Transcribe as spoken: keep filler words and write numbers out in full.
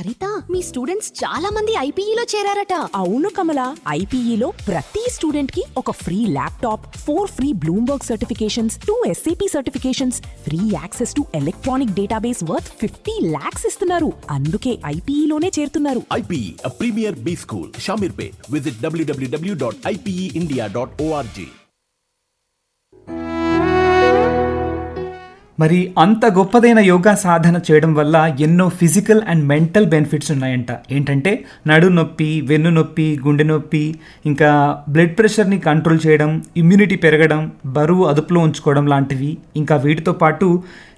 సరిత మీ students చాలా మంది ఐపీఈలో చేరారట. అవును కమల, ఐపీఈలో ప్రతి స్టూడెంట్ కి ఒక free laptop, four free Bloomberg certifications, two SAP certifications, free access to electronic database worth fifty lakhs ఇస్తున్నారు. అందుకే ఐపీఈలోనే చేరుతున్నారు. IPE, a premier B school, Shamirpet. Visit w w w dot i p e india dot org. మరి అంత గొప్పదైన యోగా సాధన చేయడం వల్ల ఎన్నో physical and mental benefits ఉన్నాయంట. ఏంటంటే నడు నొప్పి, వెన్ను నొప్పి, గుండె నొప్పి, ఇంకా బ్లడ్ ప్రెషర్ని కంట్రోల్ చేయడం, ఇమ్యూనిటీ పెరగడం, బరువు అదుపులో ఉంచుకోవడం లాంటివి. ఇంకా వీటితో పాటు